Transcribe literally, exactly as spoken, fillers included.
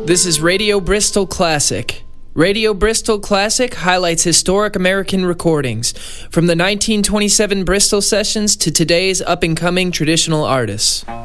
This is Radio Bristol Classic. Radio Bristol Classic highlights historic American recordings, from the nineteen twenty-seven Bristol sessions to today's up-and-coming traditional artists.